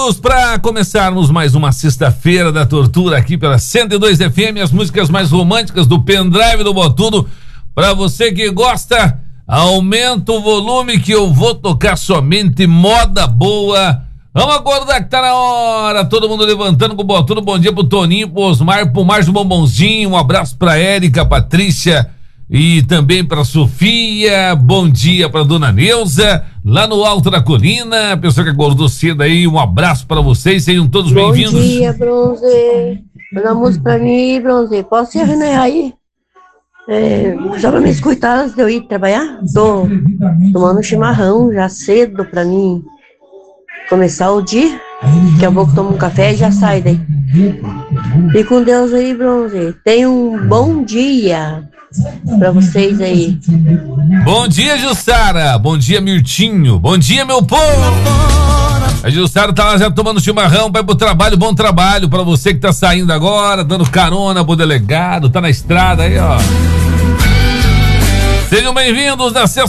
Vamos para começarmos mais uma sexta-feira da tortura aqui pela 102 FM, as músicas mais românticas do pendrive do Botudo. Para você que gosta, aumenta o volume que eu vou tocar somente moda boa. Vamos acordar que tá na hora. Todo mundo levantando com o Botudo. Bom dia pro Toninho, pro Osmar, pro Márcio Bombonzinho. Um abraço pra Érica, Patrícia e também pra Sofia. Bom dia pra Dona Neuza, lá no alto da colina. Pessoa que acordou cedo aí, um abraço pra vocês. Sejam todos bem-vindos. Bom dia, Bronze. Manda música pra mim, Bronze. Posso ir, René, aí? Só pra me escutar antes de eu ir trabalhar? Tô tomando um chimarrão já cedo pra mim começar o dia. Daqui a pouco tomo um café e já sai daí. Fique com Deus aí, Bronze. Tenha um bom dia pra vocês aí. Bom dia, Jussara. Bom dia, Mirtinho. Bom dia, meu povo. A Jussara tá lá já tomando chimarrão, vai pro trabalho. Bom trabalho pra você que tá saindo agora, dando carona pro delegado, tá na estrada aí, ó. Sejam bem-vindos na sexta.